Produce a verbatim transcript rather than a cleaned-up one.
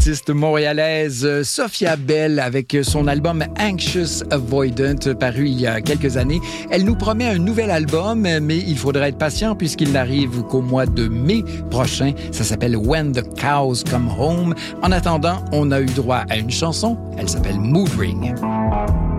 l'artiste montréalaise Sophia Bell avec son album Anxious Avoidant paru il y a quelques années. Elle nous promet un nouvel album, mais il faudra être patient puisqu'il n'arrive qu'au mois de mai prochain. Ça s'appelle When the Cows Come Home. En attendant, on a eu droit à une chanson. Elle s'appelle Mood Ring.